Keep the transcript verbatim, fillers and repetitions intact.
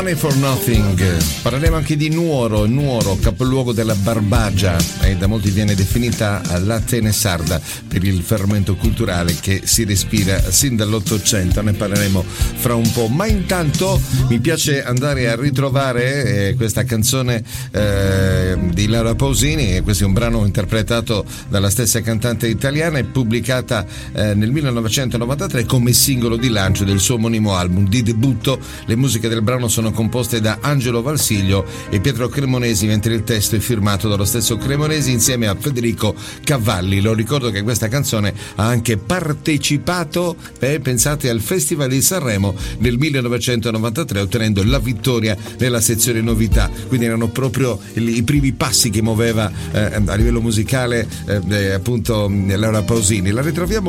Money for Nothing. Parleremo anche di Nuoro, Nuoro, capoluogo della Barbagia, e da molti viene definita l'Atene sarda per il fermento culturale che si respira sin dall'Ottocento. Ne parleremo fra un po', ma intanto mi piace andare a ritrovare eh, questa canzone eh, di Laura Pausini. Questo è un brano interpretato dalla stessa cantante italiana e pubblicata eh, nel millenovecentonovantatré come singolo di lancio del suo omonimo album di debutto. Le musiche del brano sono composte da Angelo Valsiglio e Pietro Cremonesi, mentre il testo è firmato dallo stesso Cremonesi insieme a Federico Cavalli. Lo ricordo che questa canzone ha anche partecipato, eh, pensate, al Festival di Sanremo nel millenovecentonovantatré, ottenendo la vittoria nella sezione novità. Quindi erano proprio i, i primi passi che muoveva eh, a livello musicale eh, appunto Laura Pausini. La ritroviamo